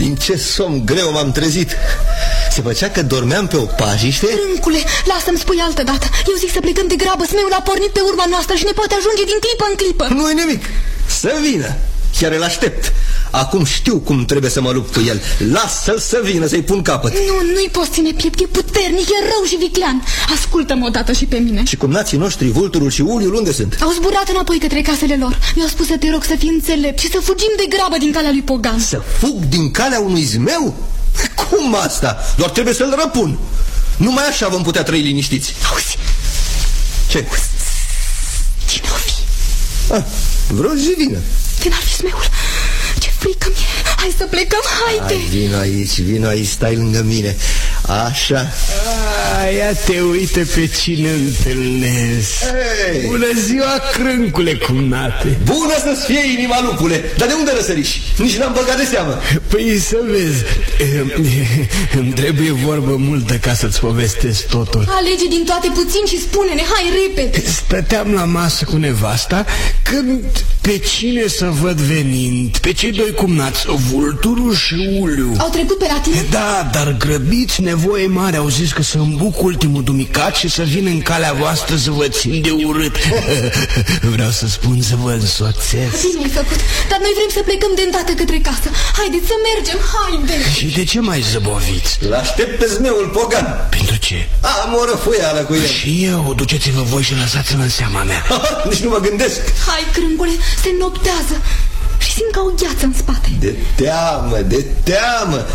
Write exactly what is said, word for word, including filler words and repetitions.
Din ce somn greu m-am trezit. Se făcea că dormeam pe o pajiște. Trâncule, lasă-mi spui altă dată. Eu zic să plecăm de grabă. Smeul a pornit pe urma noastră și ne poate ajunge din clipă în clipă. Nu-i nimic, să vină. Chiar îl aștept. Acum știu cum trebuie să mă lupt cu el. Lasă-l să vină, să-i pun capăt. Nu, nu-i poți ține piept, e puternic, e rău și viclean. Ascultă-mă odată și pe mine. Și cumnații noștri, Vulturul și Uliul, unde sunt? Au zburat înapoi către casele lor. Mi-au spus să te rog să fii înțelept și să fugim de grabă din calea lui Pogan. Să fug din calea unui zmeu? Cum asta? Doar trebuie să-l răpun. Numai așa vom putea trăi liniștiți. Auzi? Ce? Cine o fi? Ah, vreo jivină. N-ar fi Smeul. Ce frică mie. Hai să plecăm, haide. Hai, vino aici, vino aici, stai lângă mine. Așa. A, ia te uite pe cine întâlnesc. Hey. Bună ziua, Crâncule, cumnate. Bună să-ți fie inima, lupule. Dar de unde răsăriși? Nici n-am băgat de seamă. Păi să vezi, îmi trebuie vorbă multă ca să-ți povestesc totul. Alege din toate puțin și spune-ne, hai repede. Stăteam la masă cu nevasta când pe cine să văd venind? Pe cei doi cumnați, Vulturul și Uliu. Au trecut pe la tine? Da, dar grăbiți, nevoie mare. Au zis că să îmbuc ultimul dumicat și să vin în calea voastră să vă țin de urât. Vreau să spun să vă însoțesc. Bine ai făcut, dar noi vrem să plecăm de îndată către casă. Haideți să mergem, haide. Și de ce mai zăboviți? L-aștept pe zmeul Pogan. Pentru ce? Am o răfuială cu el. Și eu, duceți-vă voi și lăsați-mă în seama mea. Nici nu mă gândesc. Hai, Crângule, se noptează și simt ca o gheață în spate. De teamă, de teamă.